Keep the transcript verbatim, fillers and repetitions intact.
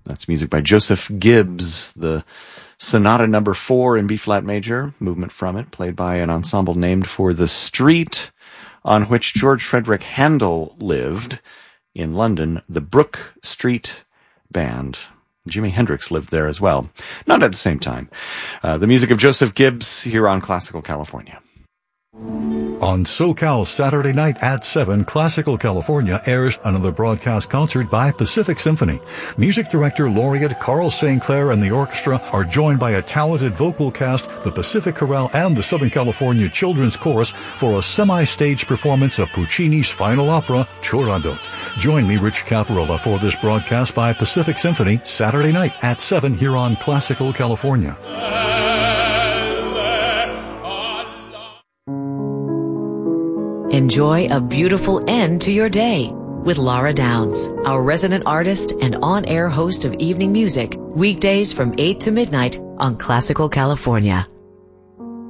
That's music by Joseph Gibbs, the Sonata number four in B-flat major, movement from it, played by an ensemble named for the street on which George Frederick Handel lived in London, the Brook Street Band. Jimi Hendrix lived there as well. Not at the same time. Uh, the music of Joseph Gibbs here on Classical California. On SoCal Saturday night at seven, Classical California airs another broadcast concert by Pacific Symphony. Music director laureate Carl Saint Clair and the orchestra are joined by a talented vocal cast, the Pacific Chorale and the Southern California Children's Chorus for a semi-stage performance of Puccini's final opera, Turandot. Join me, Rich Caparola, for this broadcast by Pacific Symphony Saturday night at seven here on Classical California. Enjoy a beautiful end to your day with Laura Downs, our resident artist and on-air host of evening music, weekdays from eight to midnight on Classical California.